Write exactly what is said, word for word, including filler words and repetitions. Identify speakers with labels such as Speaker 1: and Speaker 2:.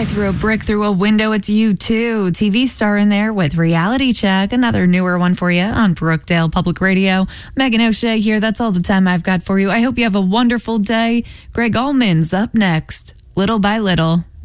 Speaker 1: threw a brick through a window, it's you too. T V star in there with Reality Check, another newer one for you on Brookdale Public Radio. Megan O'Shea here. That's all the time I've got for you. I hope you have a wonderful day. Greg Allman's up next, Little by Little.